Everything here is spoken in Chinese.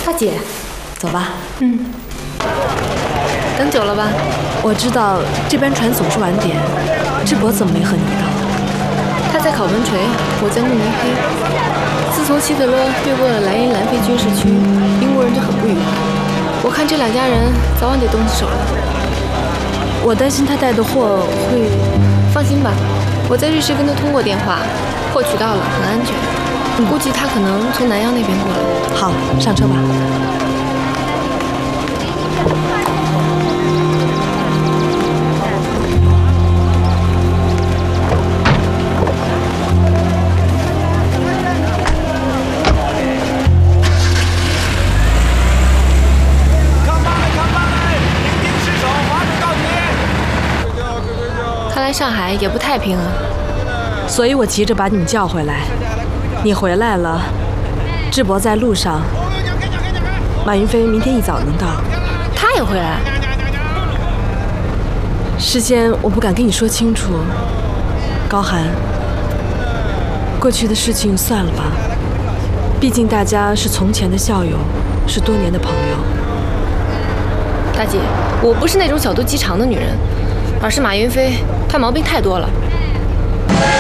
大姐，走吧。 等久了吧？ 我知道这班船总是晚点，智博怎么没和你一道？ 他在考文垂，我在慕尼黑。自从希特勒越过了莱茵兰菲军事区，英国人就很不愉快。我看这两家人早晚得动起手来。 我担心他带的货会…… 放心吧，我在瑞士跟他通过电话，货取到了，很安全。估计他可能从南洋那边过来。 好，上车吧。 看来上海也不太平啊。 所以我急着把你们叫回来。你回来了，智博在路上，马云飞明天一早能到。 他也回来？ 事先我不敢跟你说清楚。高寒，过去的事情算了吧，毕竟大家是从前的校友，是多年的朋友。 大姐，我不是那种小肚鸡肠的女人，而是马云飞，他毛病太多了。